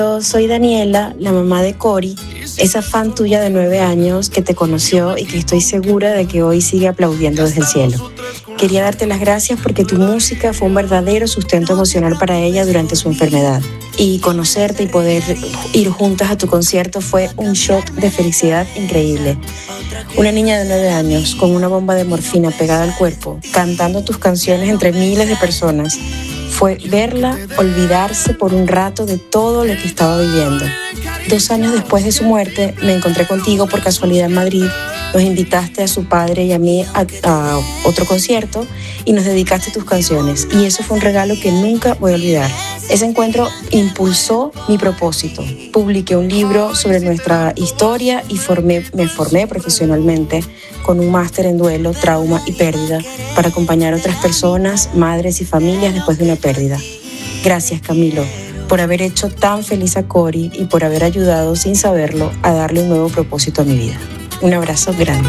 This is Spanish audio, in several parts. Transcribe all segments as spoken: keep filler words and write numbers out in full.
Yo soy Daniela, la mamá de Cory, esa fan tuya de nueve años que te conoció y que estoy segura de que hoy sigue aplaudiendo desde el cielo. Quería darte las gracias porque tu música fue un verdadero sustento emocional para ella durante su enfermedad. Y conocerte y poder ir juntas a tu concierto fue un shot de felicidad increíble. Una niña de nueve años con una bomba de morfina pegada al cuerpo, cantando tus canciones entre miles de personas. Fue verla olvidarse por un rato de todo lo que estaba viviendo. Dos años después de su muerte, me encontré contigo por casualidad en Madrid. Nos invitaste a su padre y a mí a, a otro concierto y nos dedicaste tus canciones. Y eso fue un regalo que nunca voy a olvidar. Ese encuentro impulsó mi propósito. Publiqué un libro sobre nuestra historia y formé, me formé profesionalmente con un máster en duelo, trauma y pérdida para acompañar a otras personas, madres y familias después de una pérdida. Gracias, Camilo, por haber hecho tan feliz a Cory y por haber ayudado, sin saberlo, a darle un nuevo propósito a mi vida. Un abrazo grande.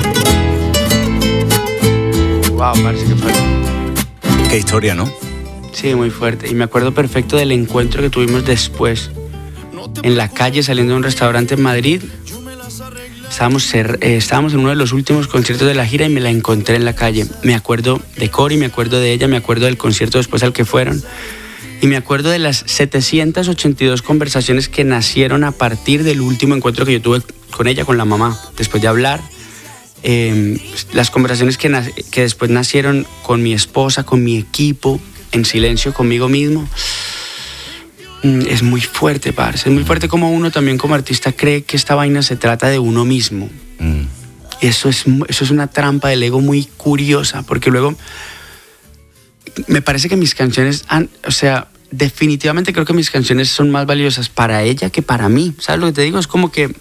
Wow, parce, qué fuerte. Qué historia, ¿no? Sí, muy fuerte. Y me acuerdo perfecto del encuentro que tuvimos después. En la calle, saliendo de un restaurante en Madrid. Estábamos, ser, eh, estábamos en uno de los últimos conciertos de la gira y me la encontré en la calle. Me acuerdo de Cory, me acuerdo de ella, me acuerdo del concierto después al que fueron. Y me acuerdo de las setecientas ochenta y dos conversaciones que nacieron a partir del último encuentro que yo tuve con ella, con la mamá, después de hablar. Eh, las conversaciones que, na- que después nacieron con mi esposa, con mi equipo, en silencio conmigo mismo. Mm, es muy fuerte, parce. Es muy fuerte como uno también como artista cree que esta vaina se trata de uno mismo. Mm. Eso es, eso es una trampa del ego muy curiosa, porque luego me parece que mis canciones han, o sea, definitivamente creo que mis canciones son más valiosas para ella que para mí. ¿Sabes lo que te digo? Es como que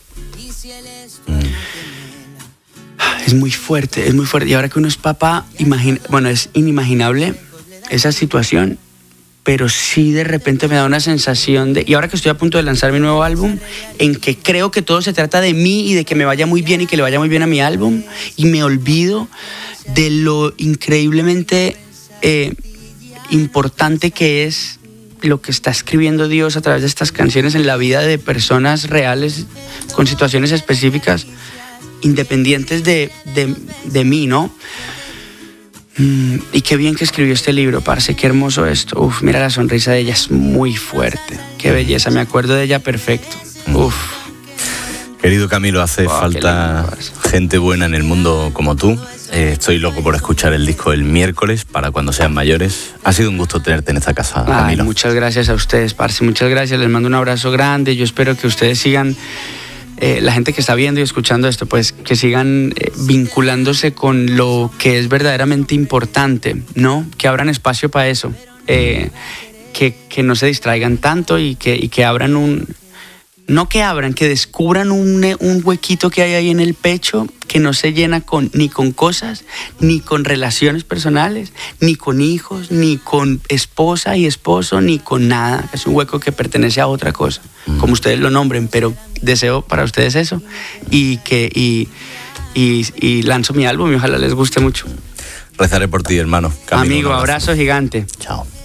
es muy fuerte, es muy fuerte. Y ahora que uno es papá, imagina, bueno, es inimaginable esa situación, pero sí de repente me da una sensación de... Y ahora que estoy a punto de lanzar mi nuevo álbum, en que creo que todo se trata de mí y de que me vaya muy bien y que le vaya muy bien a mi álbum, y me olvido de lo increíblemente eh, importante que es lo que está escribiendo Dios a través de estas canciones en la vida de personas reales con situaciones específicas, independientes de, de, de mí, ¿no? Mm, y qué bien que escribió este libro, parce, qué hermoso esto. Uf, mira la sonrisa de ella, es muy fuerte. Qué belleza, me acuerdo de ella perfecto. Uf. Querido Camilo, hace Oh, falta lindo, gente buena en el mundo como tú. Eh, estoy loco por escuchar el disco el miércoles para cuando sean mayores. Ha sido un gusto tenerte en esta casa, Camilo. Ay, muchas gracias a ustedes, parce, muchas gracias. Les mando un abrazo grande. Yo espero que ustedes sigan, eh, la gente que está viendo y escuchando esto, pues que sigan eh, vinculándose con lo que es verdaderamente importante, ¿no? Que abran espacio para eso. Eh, que, que no se distraigan tanto y que, y que abran un... No que abran, que descubran un, un huequito que hay ahí en el pecho que no se llena con, ni con cosas, ni con relaciones personales, ni con hijos, ni con esposa y esposo, ni con nada. Es un hueco que pertenece a otra cosa, mm. como ustedes lo nombren, pero deseo para ustedes eso y, que, y, y, y lanzo mi álbum y ojalá les guste mucho. Rezaré por ti, hermano. Camilo, amigo, abrazo gigante. Chao.